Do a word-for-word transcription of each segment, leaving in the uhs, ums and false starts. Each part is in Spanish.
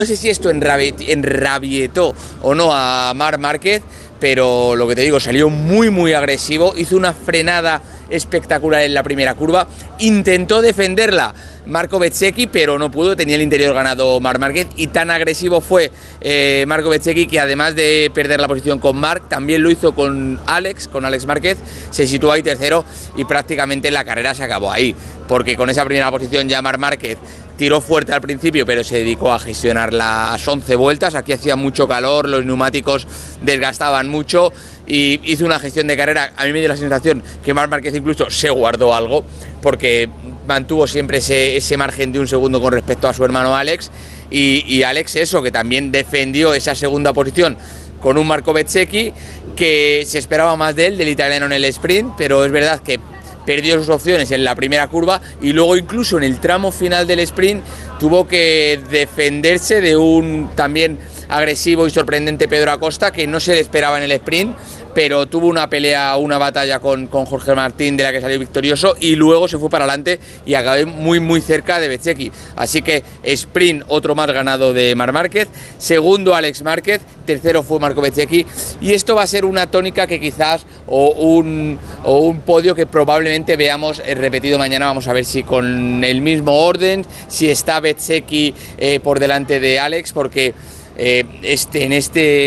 No sé si esto enrabietó o no a Marc Márquez, pero lo que te digo, salió muy muy agresivo, hizo una frenada espectacular en la primera curva, intentó defenderla Marco Bezzecchi, pero no pudo, tenía el interior ganado Marc Márquez, y tan agresivo fue eh, Marco Bezzecchi que además de perder la posición con Marc, también lo hizo con Alex, con Alex Márquez, se situó ahí tercero y prácticamente la carrera se acabó ahí, porque con esa primera posición ya Marc Márquez tiró fuerte al principio, pero se dedicó a gestionar las once vueltas, aquí hacía mucho calor, los neumáticos desgastaban mucho y hizo una gestión de carrera. A mí me dio la sensación que Marc Márquez incluso se guardó algo, porque mantuvo siempre ese, ese margen de un segundo con respecto a su hermano Alex, y, y Alex eso, que también defendió esa segunda posición con un Marco Bezzecchi, que se esperaba más de él, del italiano en el sprint, pero es verdad que perdió sus opciones en la primera curva y luego incluso en el tramo final del sprint tuvo que defenderse de un también agresivo y sorprendente Pedro Acosta, que no se le esperaba en el sprint, pero tuvo una pelea, una batalla con, con Jorge Martín, de la que salió victorioso, y luego se fue para adelante y acabó muy muy cerca de Bezzecchi. Así que sprint, otro más ganado de Marc Márquez, segundo Alex Márquez, tercero fue Marco Bezzecchi, y esto va a ser una tónica que quizás, o un, o un podio que probablemente veamos repetido mañana. Vamos a ver si con el mismo orden, si está Bezzecchi eh, por delante de Alex, porque Eh, este, en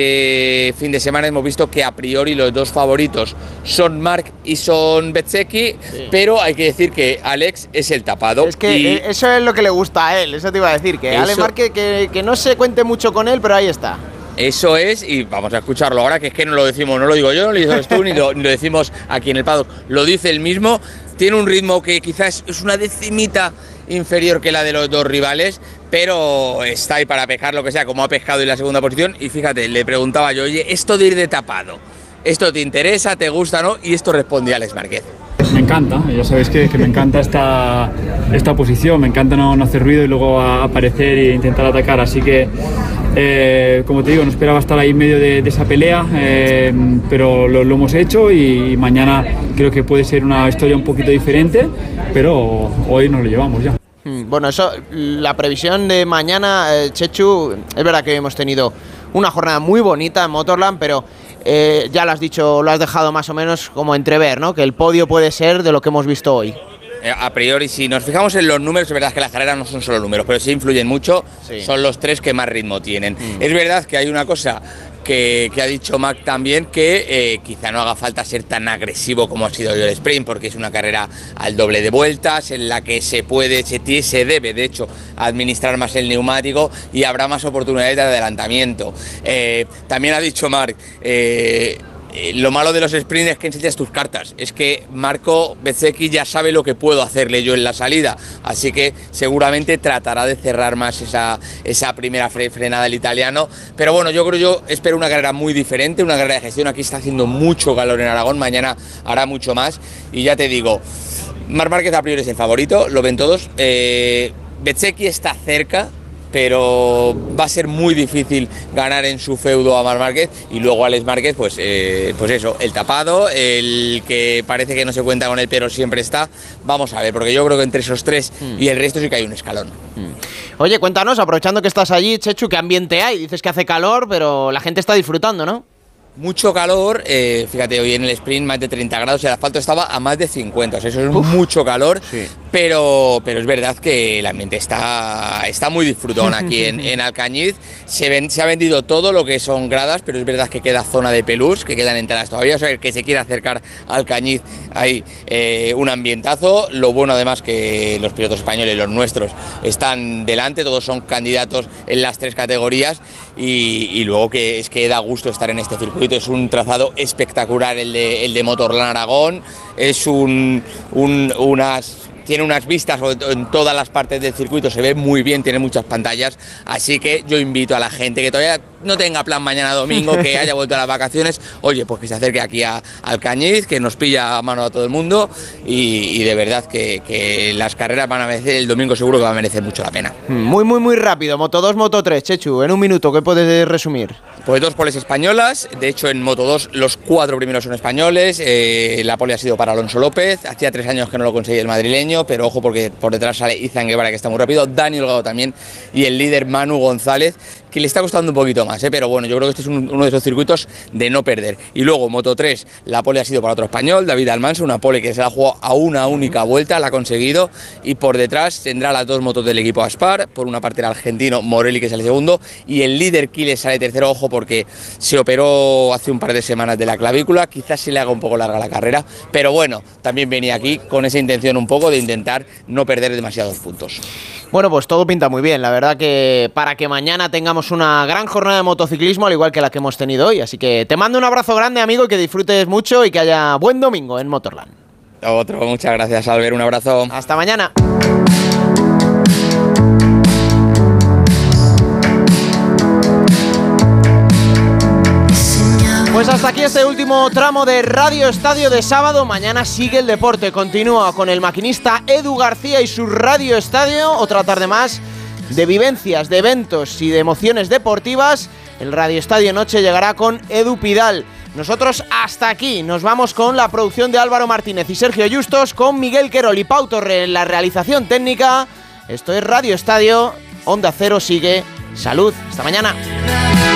este fin de semana hemos visto que a priori los dos favoritos son Marc y son Bezzecchi, sí. Pero hay que decir que Alex es el tapado. Es que y eso es lo que le gusta a él, eso te iba a decir, que eso, Alex Márquez, que, que no se cuente mucho con él, pero ahí está. Eso es, y vamos a escucharlo ahora, que es que no lo decimos, no lo digo yo, no lo dices tú, ni lo, ni lo decimos aquí en el paddock, lo dice él mismo. Tiene un ritmo que quizás es una decimita inferior que la de los dos rivales, pero está ahí para pescar lo que sea, como ha pescado en la segunda posición. Y fíjate, le preguntaba yo, oye, esto de ir de tapado, ¿esto te interesa, te gusta, no? Y esto respondía Alex Márquez. Me encanta, ya sabéis que, que me encanta esta, esta posición, me encanta no, no hacer ruido y luego a, aparecer e intentar atacar, así que eh, como te digo, no esperaba estar ahí en medio de, de esa pelea, eh, pero lo, lo hemos hecho, y mañana creo que puede ser una historia un poquito diferente, pero hoy nos lo llevamos ya. Bueno, eso, la previsión de mañana, eh, Chechu, es verdad que hemos tenido una jornada muy bonita en Motorland, pero eh, ya lo has dicho, lo has dejado más o menos como entrever, ¿no? Que el podio puede ser de lo que hemos visto hoy. A priori, si nos fijamos en los números, es verdad que las carreras no son solo números, pero sí influyen mucho, sí. Son los tres que más ritmo tienen. Mm. Es verdad que hay una cosa que, que ha dicho Mac también, que eh, quizá no haga falta ser tan agresivo como ha sido el sprint, porque es una carrera al doble de vueltas, en la que se puede, se, se debe de hecho administrar más el neumático y habrá más oportunidades de adelantamiento. Eh, también ha dicho Marc, eh, Eh, lo malo de los sprints es que enseñas tus cartas. Es que Marco Bezzecchi ya sabe lo que puedo hacerle yo en la salida, así que seguramente tratará de cerrar más esa, esa primera fre frenada del italiano. Pero bueno, yo creo, yo espero una carrera muy diferente, una carrera de gestión. Aquí está haciendo mucho calor en Aragón, mañana hará mucho más, y ya te digo, Marc Márquez a priori es el favorito, lo ven todos. eh, Bezzecchi está cerca, pero va a ser muy difícil ganar en su feudo a Marc Márquez. Y luego Alex Márquez, pues, eh, pues eso, el tapado, el que parece que no se cuenta con él, pero siempre está. Vamos a ver, porque yo creo que entre esos tres mm. y el resto sí que hay un escalón. Mm. Oye, cuéntanos, aprovechando que estás allí, Chechu, ¿qué ambiente hay? Dices que hace calor, pero la gente está disfrutando, ¿no? Mucho calor, eh, fíjate, hoy en el sprint más de treinta grados y el asfalto estaba a más de cincuenta, o sea, eso es Uf, mucho calor, sí. pero, pero es verdad que el ambiente está, está muy disfrutón aquí en, en Alcañiz. Se, ven, se ha vendido todo lo que son gradas, pero es verdad que queda zona de pelús, que quedan entradas todavía, o sea, el que se quiera acercar a Alcañiz hay eh, un ambientazo. Lo bueno además que los pilotos españoles, los nuestros, están delante, todos son candidatos en las tres categorías, y, y luego que es que da gusto estar en este circuito. Es un trazado espectacular el de, el de Motorland Aragón, es un, un, unas, tiene unas vistas en todas las partes del circuito, se ve muy bien, tiene muchas pantallas, así que yo invito a la gente que todavía no tenga plan mañana domingo, que haya vuelto a las vacaciones, oye, pues que se acerque aquí a, al Cañiz, que nos pilla a mano a todo el mundo y, y de verdad que, que las carreras van a merecer, el domingo seguro que va a merecer mucho la pena. Muy, muy, muy rápido. Moto dos, Moto tres, Chechu, en un minuto, ¿qué puedes resumir? Pues dos poles españolas, de hecho en Moto dos los cuatro primeros son españoles, eh, la pole ha sido para Alonso López, hacía tres años que no lo conseguía el madrileño, pero ojo porque por detrás sale Izan Guevara que está muy rápido, Dani Holgado también y el líder Manu González, que le está costando un poquito más, ¿eh? Pero bueno, yo creo que este es un, uno de esos circuitos de no perder. Y luego Moto tres, la pole ha sido para otro español, David Almanso, una pole que se la ha jugado a una única vuelta, la ha conseguido, y por detrás tendrá las dos motos del equipo Aspar, por una parte el argentino Morelli que sale segundo, y el líder Quiles sale tercero, ojo porque se operó hace un par de semanas de la clavícula, quizás se le haga un poco larga la carrera, pero bueno, también venía aquí con esa intención un poco de intentar no perder demasiados puntos. Bueno, pues todo pinta muy bien, la verdad que para que mañana tengamos una gran jornada de motociclismo, al igual que la que hemos tenido hoy, así que te mando un abrazo grande, amigo, y que disfrutes mucho y que haya buen domingo en Motorland. Otro, muchas gracias, Albert, un abrazo. Hasta mañana. Pues hasta aquí este último tramo de Radio Estadio de sábado. Mañana sigue el deporte, continúa con el maquinista Edu García y su Radio Estadio. Otra tarde más de vivencias, de eventos y de emociones deportivas. El Radio Estadio Noche llegará con Edu Pidal. Nosotros hasta aquí, nos vamos con la producción de Álvaro Martínez y Sergio Justos, con Miguel Querol y Pau Torre en la realización técnica. Esto es Radio Estadio, Onda Cero sigue. Salud, hasta mañana.